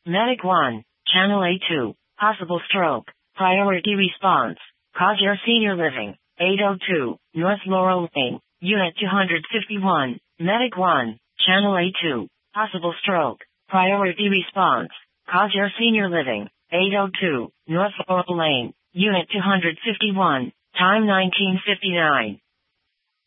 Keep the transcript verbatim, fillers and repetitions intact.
Medic one, Channel A two, possible stroke, priority response, Cosier Senior Living, eight oh two, North Laurel Lane, Unit two fifty-one, Medic one, Channel A two, possible stroke, priority response, Cosier Senior Living, eight oh two, North Laurel Lane, Unit two fifty-one, time nineteen fifty-nine.